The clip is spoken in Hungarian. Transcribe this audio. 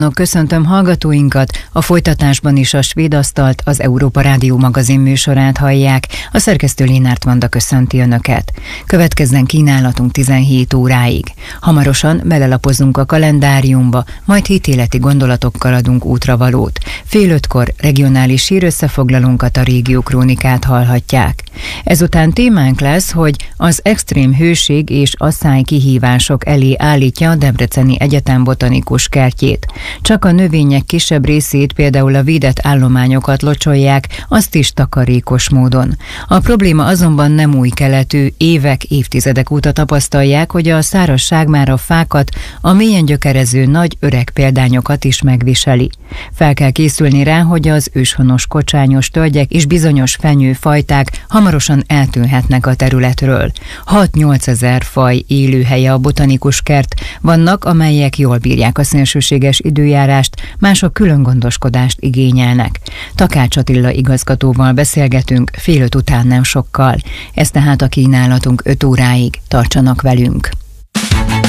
Köszöntöm hallgatóinkat, a folytatásban is a Svéd Asztalt, az Európa Rádió magazin műsorát hallják, a szerkesztő Lénárt Vanda köszönti Önöket. Következzen kínálatunk 17 óráig. Hamarosan belelapozunk a kalendáriumba, majd hitéleti gondolatokkal adunk útravalót. 4:30 regionális hírösszefoglalónkat, a Régió Krónikát hallhatják. Ezután témánk lesz, hogy az extrém hőség és asszály kihívások elé állítja a Debreceni Egyetem botanikus kertjét. Csak a növények kisebb részét, például a védett állományokat locsolják, azt is takarékos módon. A probléma azonban nem új keletű, évek-évtizedek óta tapasztalják, hogy a szárazság már a fákat, a mélyen gyökerező nagy öreg példányokat is megviseli. Fel kell készülni rá, hogy az őshonos kocsányos tölgyek és bizonyos fenyőfajták hamarosan eltűnhetnek a területről. 6-8 ezer faj élőhelye a botanikus kert, vannak, amelyek jól bírják a szélsőséges időjárást, mások külön gondoskodást igényelnek. Takács Attila igazgatóval beszélgetünk 4:05 után nem sokkal. Ez tehát a kínálatunk 5 óráig. Tartsanak velünk!